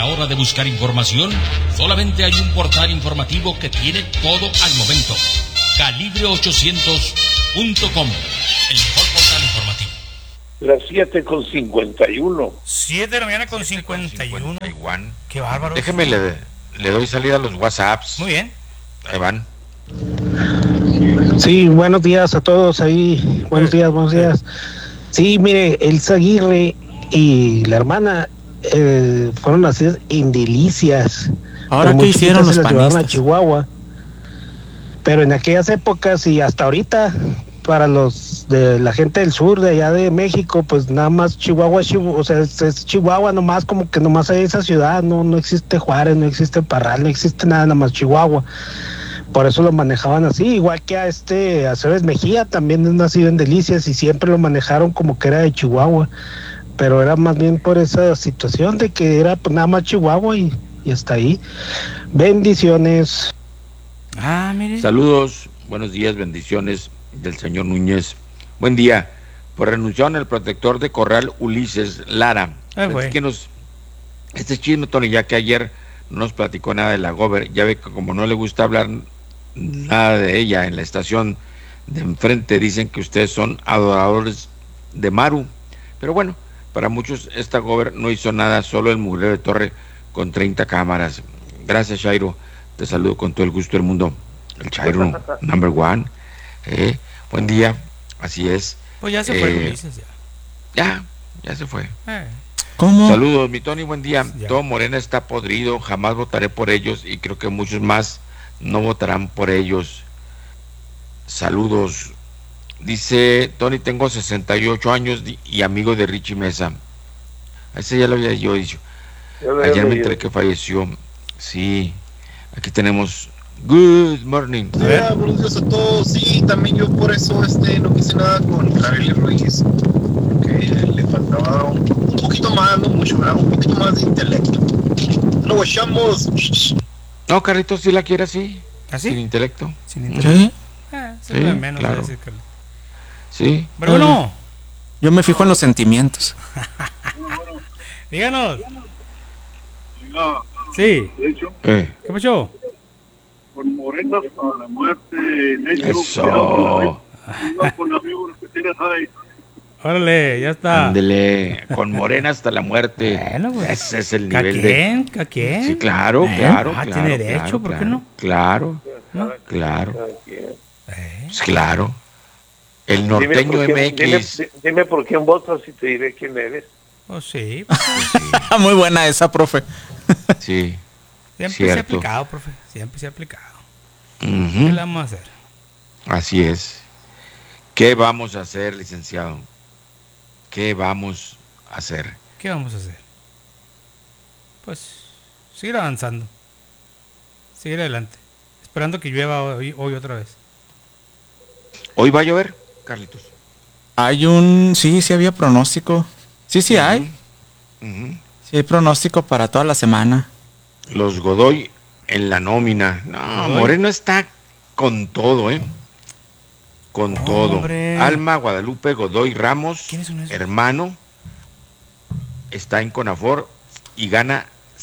hora de buscar información, solamente hay un portal informativo que tiene todo al momento. Calibre800.com, el mejor portal informativo. Las 7:51. 7 de la mañana con 51. Qué bárbaro. Déjeme, le doy salida a los WhatsApps. Muy bien. Ahí van. Sí, buenos días a todos ahí. Buenos días. Sí, mire, Elsa Aguirre y la hermana fueron nacidas en Delicias. Ahora, ¿qué hicieron los se las llevaron a panistas? Chihuahua. Pero en aquellas épocas y hasta ahorita, para los de la gente del sur, de allá de México, pues nada más Chihuahua, o sea, es Chihuahua nomás, como que nomás hay esa ciudad, no existe Juárez, no existe Parral, no existe nada más Chihuahua. Por eso lo manejaban así, igual que a Aceves Mejía, también es nacido en Delicias y siempre lo manejaron como que era de Chihuahua, pero era más bien por esa situación de que era pues, nada más Chihuahua y hasta ahí. Bendiciones. Mire. Saludos, buenos días, bendiciones del señor Núñez. Buen día. Por renunciaron el protector de Corral Ulises Lara. Este chisme, Tony, ya que ayer no nos platicó nada de la Gober, ya ve que como no le gusta hablar nada de ella en la estación de enfrente, dicen que ustedes son adoradores de Maru, pero bueno, para muchos esta Gober no hizo nada, solo el mugrero de Torre con 30 cámaras. Gracias, Chairo, te saludo con todo el gusto del mundo, el Chairo number one. Buen día, así es. Pues ya se fue Ulises ya se fue. ¿Cómo? Saludos, mi Tony, buen día. Ya. Todo Morena está podrido, jamás votaré por ellos y creo que muchos más no votarán por ellos. Saludos. Dice Tony, tengo 68 años y amigo de Richie Mesa. Ese ya lo había yo dicho. Ayer me enteré que falleció. Sí, aquí tenemos Good morning. Buenos días a todos. Sí, también yo por eso no quise nada con Kareli Ruiz, porque le faltaba un poquito más, no mucho, ¿verdad? Un poquito más de intelecto. Lo guachamos. No, Carlitos, si la quiere así. ¿Así? Sin intelecto. Sin intelecto. Sí, Se Sí, puede menos claro. decir que... Sí. Pero bueno, yo me fijo en los sentimientos. díganos. Sí. ¿Qué pasó? Con Morena hasta la muerte. Eso. Con la figura que tienes ahí. Órale, ya está. Ándele, con Morena hasta la muerte. Bueno, pues, ese es el ¿A nivel quién? ¿A quién? Sí, claro, claro. Tiene derecho, ¿por qué no? Claro, ¿No? claro. Pues claro. El norteño MX. Dime por quién votas y te diré quién eres. Oh, sí. Muy buena esa, profe. Sí. Siempre Cierto. se ha aplicado, profe. Siempre se ha aplicado. Ujú. ¿Qué le vamos a hacer? Así es. ¿Qué vamos a hacer, licenciado? ¿Qué vamos a hacer? ¿Qué vamos a hacer? Pues seguir avanzando. Seguir adelante. Esperando que llueva hoy otra vez. ¿Hoy va a llover, Carlitos? Sí había pronóstico. Sí hay. Ujú. Sí hay pronóstico para toda la semana. Los Godoy en la nómina. No, Godoy. Moreno está con todo, Con todo. Hombre. Alma Guadalupe Godoy Ramos, ¿Quiénes son esos? hermano, está en Conafor y gana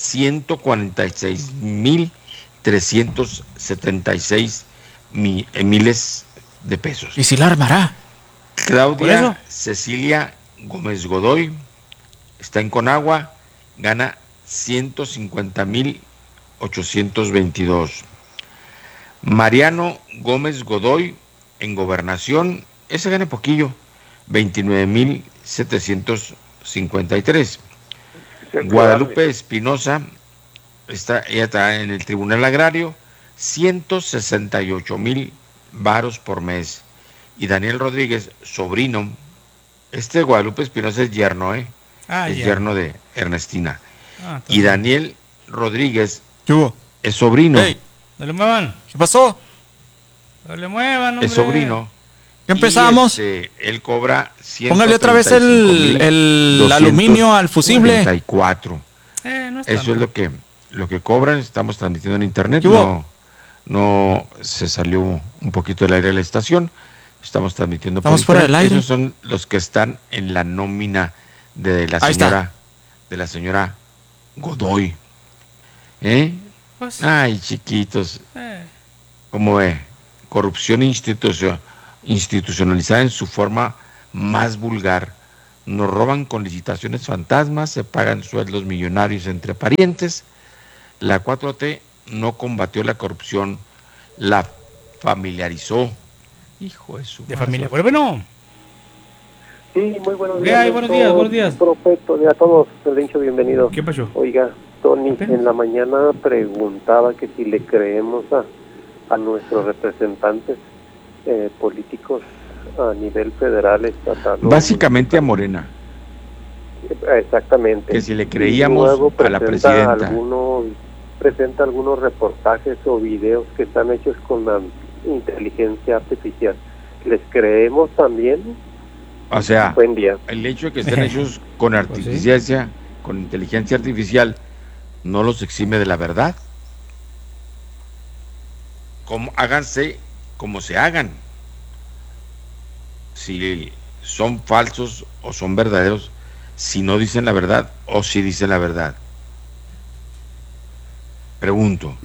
146,376 miles de pesos. ¿Y si la armará? ¿Por eso? Claudia Cecilia Gómez Godoy está en Conagua, gana 150,822. Mariano Gómez Godoy en Gobernación, ese gana poquillo, 29,753. Guadalupe Espinosa ella está en el Tribunal Agrario, 168,000 varos por mes. Y Daniel Rodríguez, sobrino, Guadalupe Espinosa es yerno, es yerno de Ernestina. Y Daniel Rodríguez ¿Qué hubo? es sobrino, Hey, No le muevan. ¿qué pasó? No le muevan, hombre. es sobrino. ¿Qué empezamos? Y, él cobra 135,000. Póngale otra vez el aluminio al fusible. 34. No es Eso es tanto. lo que cobran. Estamos transmitiendo en internet. ¿Qué hubo? No se salió un poquito del aire de la estación. Estamos transmitiendo Estamos fuera del aire. Esos son los que están en la nómina de la Ahí señora Godoy. Pues, Ay, chiquitos. ¿Cómo ve? Corrupción institucionalizada en su forma más vulgar. Nos roban con licitaciones fantasmas, se pagan sueldos millonarios entre parientes. La 4T no combatió la corrupción, la familiarizó. Hijo de su de familia. Bueno. Sí, muy buenos días. Ay, buenos días. Profeto, a todos, Serdencho, bienvenidos. ¿Qué pasó? Oiga, Tony, en la mañana preguntaba que si le creemos a nuestros representantes políticos a nivel federal, estatal. Básicamente a Morena. Exactamente. Que si le creíamos a la presidenta. Presenta algunos reportajes o videos que están hechos con la inteligencia artificial. ¿Les creemos también? O sea, buen día. El hecho de que estén hechos con artificiencia, con inteligencia artificial, no los exime de la verdad. Háganse como se hagan. Si son falsos o son verdaderos, si no dicen la verdad o si dicen la verdad. Pregunto.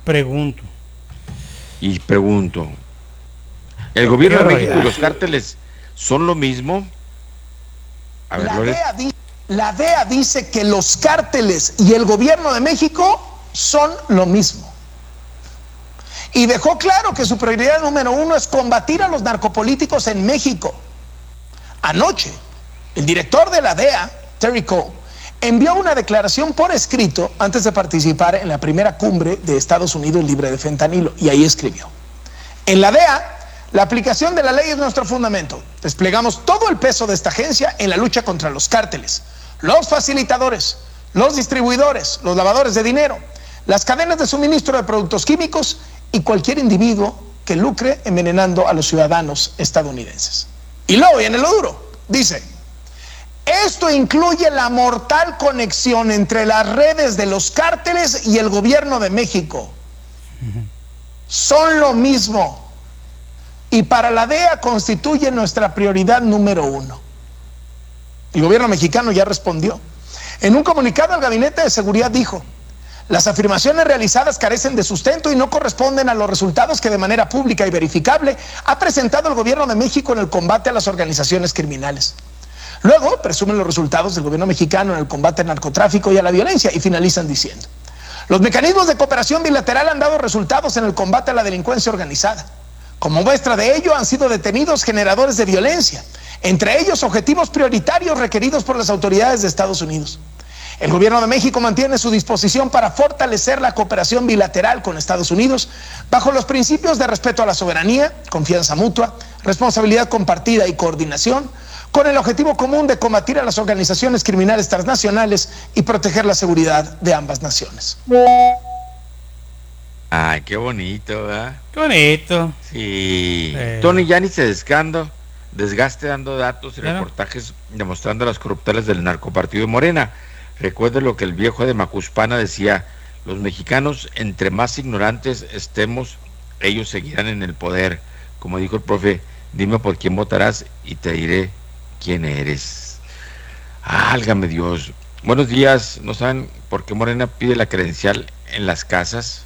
¿El gobierno de México y los cárteles son lo mismo? A ver, la DEA dice que los cárteles y el gobierno de México son lo mismo. Y dejó claro que su prioridad número 1 es combatir a los narcopolíticos en México. Anoche, el director de la DEA, Terry Cole, envió una declaración por escrito antes de participar en la primera cumbre de Estados Unidos libre de fentanilo. Y ahí escribió: en la DEA, la aplicación de la ley es nuestro fundamento. Desplegamos todo el peso de esta agencia en la lucha contra los cárteles, los facilitadores, los distribuidores, los lavadores de dinero, las cadenas de suministro de productos químicos y cualquier individuo que lucre envenenando a los ciudadanos estadounidenses. Y luego viene lo duro. Dice: esto incluye la mortal conexión entre las redes de los cárteles y el gobierno de México. Son lo mismo. Y para la DEA constituye nuestra prioridad número 1. El gobierno mexicano ya respondió. En un comunicado, el Gabinete de Seguridad dijo: las afirmaciones realizadas carecen de sustento y no corresponden a los resultados que de manera pública y verificable ha presentado el gobierno de México en el combate a las organizaciones criminales. Luego presumen los resultados del gobierno mexicano en el combate al narcotráfico y a la violencia y finalizan diciendo: los mecanismos de cooperación bilateral han dado resultados en el combate a la delincuencia organizada. Como muestra de ello, han sido detenidos generadores de violencia, entre ellos objetivos prioritarios requeridos por las autoridades de Estados Unidos. El gobierno de México mantiene su disposición para fortalecer la cooperación bilateral con Estados Unidos bajo los principios de respeto a la soberanía, confianza mutua, responsabilidad compartida y coordinación, con el objetivo común de combatir a las organizaciones criminales transnacionales y proteger la seguridad de ambas naciones. Ay, qué bonito, ¿verdad? Qué bonito. Sí. Tony ya ni se desgaste dando datos y reportajes demostrando las corruptelas del narcopartido de Morena. Recuerde lo que el viejo de Macuspana decía: los mexicanos, entre más ignorantes estemos, ellos seguirán en el poder. Como dijo el profe, dime por quién votarás y te diré quién eres. Álgame Dios. Buenos días. ¿No saben por qué Morena pide la credencial en las casas?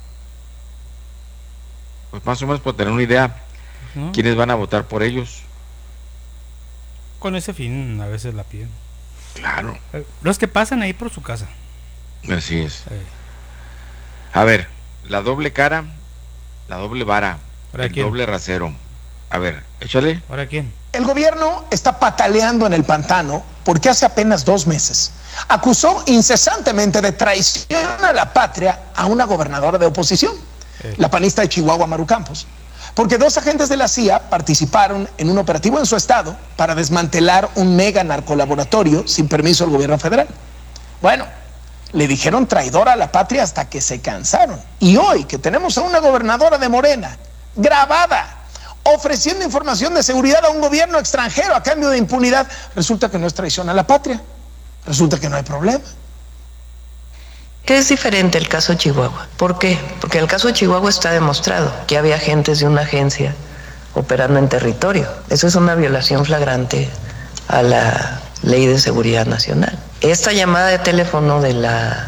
Pues más o menos por tener una idea, ¿quiénes van a votar por ellos? Con ese fin a veces la piden. Claro. Los que pasan ahí por su casa. Así es. A ver, la doble cara, la doble vara, el doble rasero. A ver, échale. ¿Ahora quién? El gobierno está pataleando en el pantano porque hace apenas 2 meses acusó incesantemente de traición a la patria a una gobernadora de oposición, la panista de Chihuahua, Maru Campos, porque 2 agentes de la CIA participaron en un operativo en su estado para desmantelar un mega narcolaboratorio sin permiso del gobierno federal. Bueno, le dijeron traidora a la patria hasta que se cansaron. Y hoy que tenemos a una gobernadora de Morena grabada ofreciendo información de seguridad a un gobierno extranjero a cambio de impunidad, resulta que no es traición a la patria, resulta que no hay problema. ¿Qué es diferente el caso Chihuahua? ¿Por qué? Porque en el caso de Chihuahua está demostrado que había agentes de una agencia operando en territorio. Eso es una violación flagrante a la Ley de Seguridad Nacional. Esta llamada de teléfono de la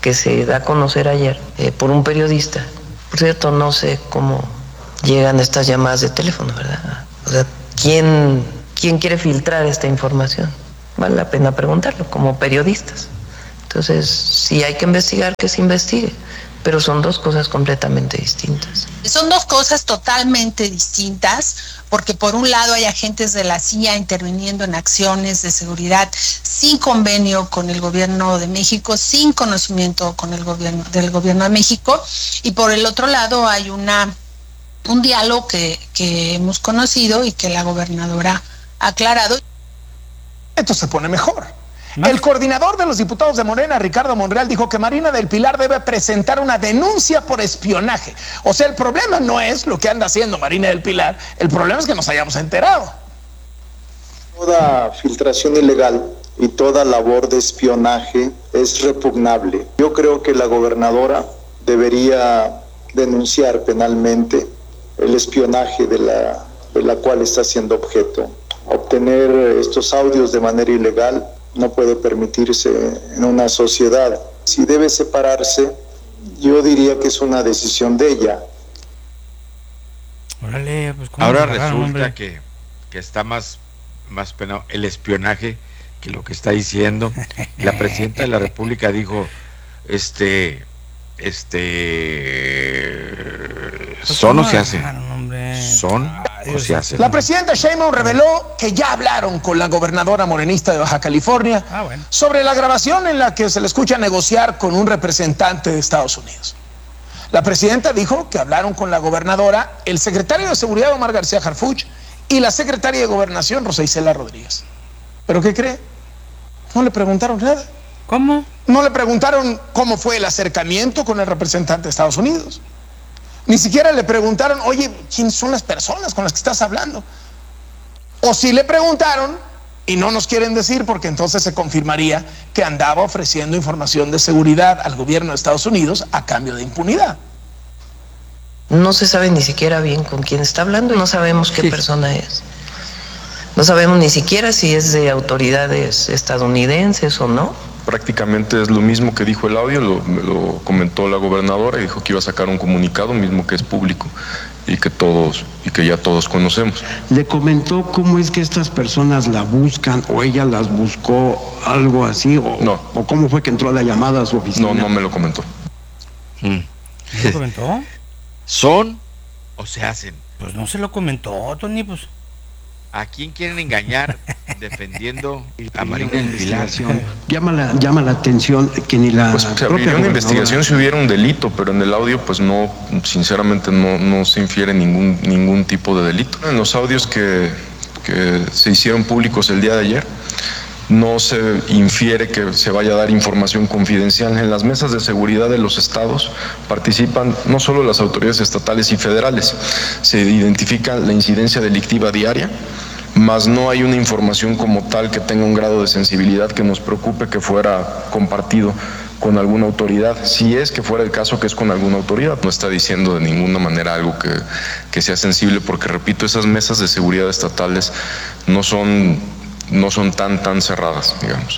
que se da a conocer ayer por un periodista. Por cierto, no sé cómo llegan estas llamadas de teléfono, ¿verdad? O sea, ¿quién quiere filtrar esta información? Vale la pena preguntarlo, como periodistas. Entonces, si hay que investigar, que se investigue. Pero son dos cosas completamente distintas. Son dos cosas totalmente distintas, porque por un lado hay agentes de la CIA interviniendo en acciones de seguridad sin convenio con el gobierno de México, sin conocimiento con del gobierno de México, y por el otro lado hay un diálogo que hemos conocido y que la gobernadora ha aclarado. Esto se pone mejor. El coordinador de los diputados de Morena, Ricardo Monreal, dijo que Marina del Pilar debe presentar una denuncia por espionaje. O sea, el problema no es lo que anda haciendo Marina del Pilar, el problema es que nos hayamos enterado. Toda filtración ilegal y toda labor de espionaje es repugnable. Yo creo que la gobernadora debería denunciar penalmente el espionaje de la cual está siendo objeto. Obtener estos audios de manera ilegal no puede permitirse en una sociedad. Si debe separarse, yo diría que es una decisión de ella. Órale, pues ahora resulta que está más penado el espionaje que lo que está diciendo. La presidenta de la República dijo, son o se hacen. Son o se hacen. La presidenta Sheinbaum reveló que ya hablaron con la gobernadora morenista de Baja California sobre la grabación en la que se le escucha negociar con un representante de Estados Unidos. La presidenta dijo que hablaron con la gobernadora, el secretario de Seguridad Omar García Harfuch y la secretaria de Gobernación Rosa Isela Rodríguez. ¿Pero qué cree? No le preguntaron nada. ¿Cómo? No le preguntaron cómo fue el acercamiento con el representante de Estados Unidos. Ni siquiera le preguntaron, oye, ¿quiénes son las personas con las que estás hablando? O si le preguntaron y no nos quieren decir, porque entonces se confirmaría que andaba ofreciendo información de seguridad al gobierno de Estados Unidos a cambio de impunidad. No se sabe ni siquiera bien con quién está hablando y no sabemos qué persona es. No sabemos ni siquiera si es de autoridades estadounidenses o no. Prácticamente es lo mismo que dijo el audio, lo comentó la gobernadora y dijo que iba a sacar un comunicado mismo que es público y que ya todos conocemos. ¿Le comentó cómo es que estas personas la buscan o ella las buscó, algo así? No. ¿O cómo fue que entró la llamada a su oficina? No me lo comentó. ¿No lo comentó? ¿Son o se hacen? Pues no se lo comentó, Tony, pues. ¿A quién quieren engañar defendiendo a Marina del Pilar? Llama la atención que ni la... Pues se abriría una investigación si hubiera un delito, pero en el audio pues no, sinceramente no se infiere ningún tipo de delito. En los audios que se hicieron públicos el día de ayer, no se infiere que se vaya a dar información confidencial. En las mesas de seguridad de los estados participan no solo las autoridades estatales y federales, se identifica la incidencia delictiva diaria, mas no hay una información como tal que tenga un grado de sensibilidad que nos preocupe que fuera compartido con alguna autoridad. Si es que fuera el caso que es con alguna autoridad, no está diciendo de ninguna manera algo que sea sensible, porque repito, esas mesas de seguridad estatales no son tan cerradas, digamos.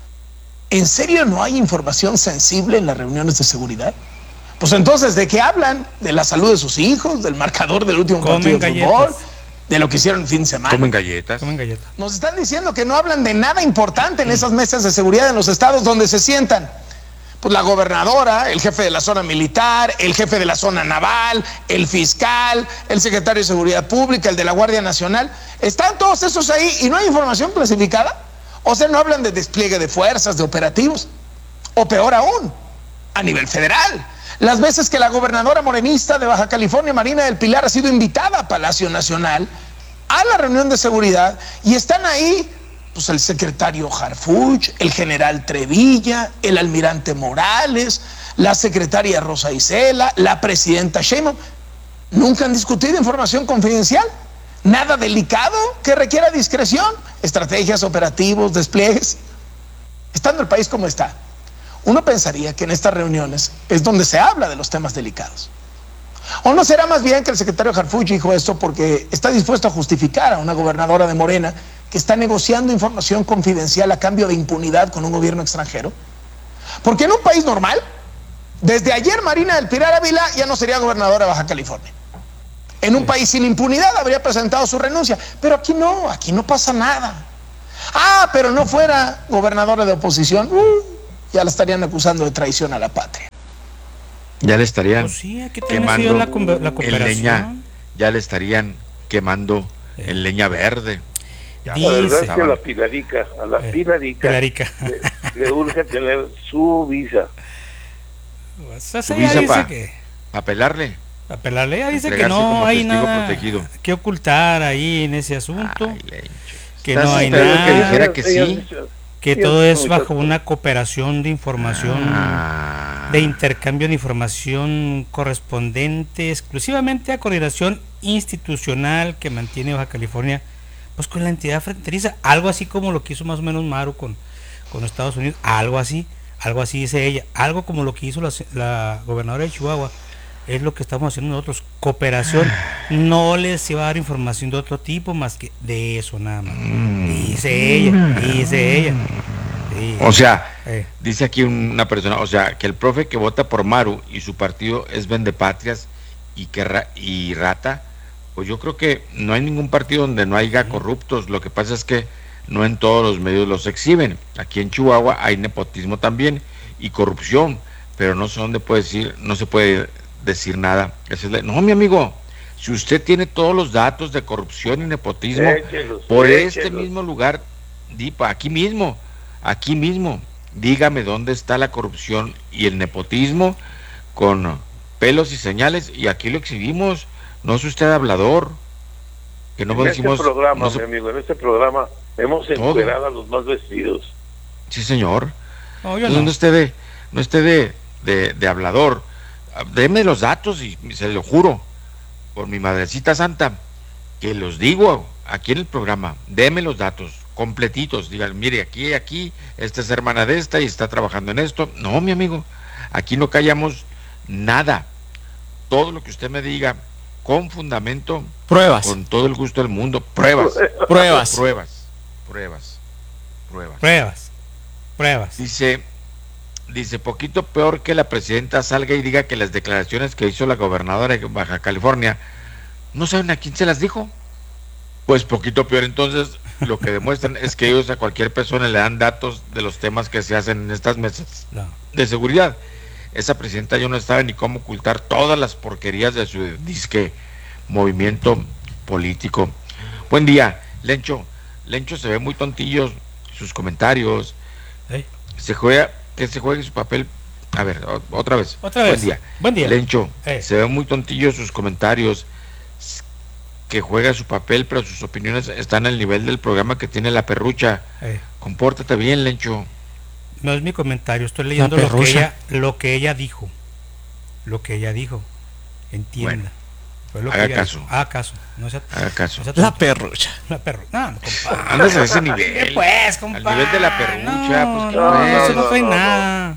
¿En serio no hay información sensible en las reuniones de seguridad? Pues entonces, ¿de qué hablan? ¿De la salud de sus hijos? ¿Del marcador del último partido de fútbol? ¿De lo que hicieron el fin de semana? Comen galletas. Nos están diciendo que no hablan de nada importante en esas mesas de seguridad en los estados donde se sientan. Pues la gobernadora, el jefe de la zona militar, el jefe de la zona naval, el fiscal, el secretario de Seguridad Pública, el de la Guardia Nacional. ¿Están todos esos ahí y no hay información clasificada? O sea, no hablan de despliegue de fuerzas, de operativos. O peor aún, a nivel federal. Las veces que la gobernadora morenista de Baja California, Marina del Pilar, ha sido invitada a Palacio Nacional a la reunión de seguridad y están ahí pues el secretario Harfuch, el general Trevilla, el almirante Morales, la secretaria Rosa Isela, la presidenta Sheinbaum. Nunca han discutido información confidencial, nada delicado que requiera discreción, estrategias, operativos, despliegues. Estando el país como está, uno pensaría que en estas reuniones es donde se habla de los temas delicados. ¿O no será más bien que el secretario Harfuch dijo esto porque está dispuesto a justificar a una gobernadora de Morena que está negociando información confidencial a cambio de impunidad con un gobierno extranjero? Porque en un país normal, desde ayer Marina del Pilar Ávila ya no sería gobernadora de Baja California. En un país sin impunidad habría presentado su renuncia, pero aquí no pasa nada. Pero no fuera gobernadora de oposición, ya la estarían acusando de traición a la patria. Ya le estarían pues sí, aquí quemando la en leña, ya le estarían quemando en leña verde. La verdad es que a la Pilarica le urge tener su visa. Su visa para apelarle. Ella dice que no hay nada protegido que ocultar ahí en ese asunto. Que no hay nada. Que dijera que sí. Que todo es bajo una cooperación de información, de intercambio de información correspondente exclusivamente a coordinación institucional que mantiene Baja California, pues con la entidad fronteriza, algo así como lo que hizo más o menos Maru con Estados Unidos, algo así dice ella, algo como lo que hizo la gobernadora de Chihuahua, es lo que estamos haciendo nosotros, cooperación, no les iba a dar información de otro tipo más que de eso nada más, dice ella. Sí. O sea, dice aquí una persona, o sea, que el profe que vota por Maru y su partido es vendepatrias y rata, pues yo creo que no hay ningún partido donde no haya corruptos, lo que pasa es que no en todos los medios los exhiben. Aquí en Chihuahua hay nepotismo también y corrupción, pero no sé dónde puede decir, no se puede decir nada. No, mi amigo, si usted tiene todos los datos de corrupción y nepotismo, este mismo lugar, aquí mismo, dígame dónde está la corrupción y el nepotismo con pelos y señales, y aquí lo exhibimos. No es usted hablador, que no decimos. Mi amigo, en este programa hemos encuerado a los más vestidos. Sí, señor. No esté de hablador. Deme los datos y se lo juro por mi madrecita santa que los digo aquí en el programa. Deme los datos completitos, digan, mire, aquí esta es hermana de esta y está trabajando en esto. No, mi amigo, aquí no callamos nada. Todo lo que usted me diga con fundamento, pruebas, con todo el gusto del mundo, pruebas. Dice, poquito peor que la presidenta salga y diga que las declaraciones que hizo la gobernadora de Baja California, ¿no saben a quién se las dijo? Pues poquito peor. Entonces, lo que demuestran es que ellos a cualquier persona le dan datos de los temas que se hacen en estas mesas de seguridad. Esa presidenta yo no sabe ni cómo ocultar todas las porquerías de su disque movimiento político. Buen día, Lencho se ve muy tontillo sus comentarios. Se juegue su papel. A ver, otra vez. Buen día. Lencho, se ve muy tontillo sus comentarios, que juega su papel, pero sus opiniones están al nivel del programa que tiene la perrucha. Compórtate bien, Lencho. No es mi comentario, estoy leyendo lo que ella dijo. Entienda. Bueno, haga caso. Haga caso. Haga caso. La perrucha. No, compadre. Andas a ese nivel. Pues, compadre. Al nivel de la perrucha. No trae nada.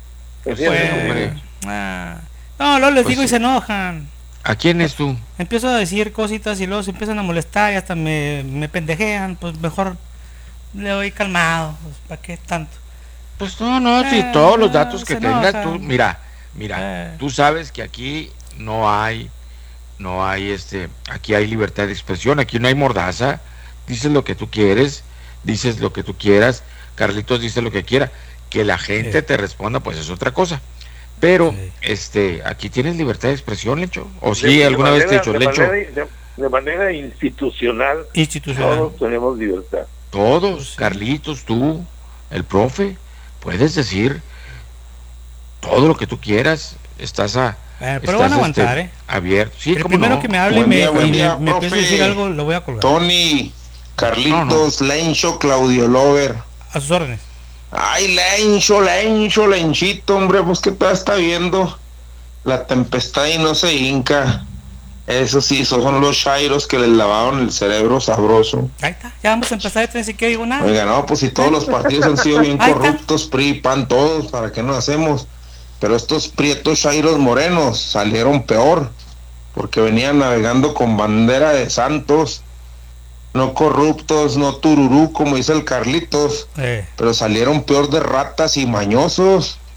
Luego les digo y se enojan. ¿A quién es tú? Empiezo a decir cositas y luego se empiezan a molestar y hasta me pendejean. Pues mejor le doy calmado. Pues, ¿para qué tanto? Pues si todos los datos que tengas tú, mira, tú sabes que aquí no hay aquí hay libertad de expresión, aquí no hay mordaza, dices lo que tú quieres, dices lo que tú quieras, Carlitos dice lo que quiera, que la gente te responda, pues es otra cosa. Pero aquí tienes libertad de expresión, Lencho. O sí, alguna vez te he dicho, Lencho. De manera institucional, todos tenemos libertad. Todos, Carlitos, tú, el profe, puedes decir todo lo que tú quieras, pero van a aguantar, abierto. Sí, el primero no? Que me hable y me empiece a decir algo, lo voy a colgar. Tony, Carlitos, Lencho, Claudio Lover. A sus órdenes. Ay, Lenchito, hombre, pues que todavía está viendo la tempestad y no se hinca. Eso sí, esos son los chairos que les lavaron el cerebro sabroso. Ahí está, ya vamos a empezar, ni siquiera digo nada. Oiga, no, pues si todos los partidos han sido bien corruptos, PRI, PAN, todos, ¿para qué no hacemos? Pero estos prietos chairos morenos salieron peor, porque venían navegando con bandera de santos, no corruptos, no tururú, como dice el Carlitos, pero salieron peor de ratas y mañosos.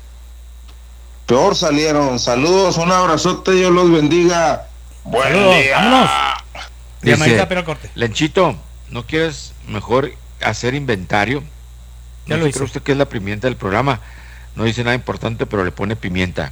peor salieron. Saludos, un abrazote, Dios los bendiga. Buen día. Vámonos. Dice, Lenchito, ¿no quieres mejor hacer inventario? Ya lo hice. ¿Cree usted que es la pimienta del programa? No dice nada importante, pero le pone pimienta.